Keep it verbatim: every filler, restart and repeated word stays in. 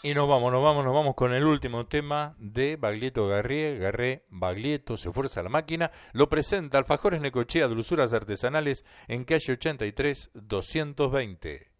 Y nos vamos, nos vamos, nos vamos con el último tema de Baglietto Garré, Garré Baglietto, se fuerza la máquina, lo presenta Alfajores Necochea, dulzuras artesanales en calle ochenta y tres, doscientos veinte.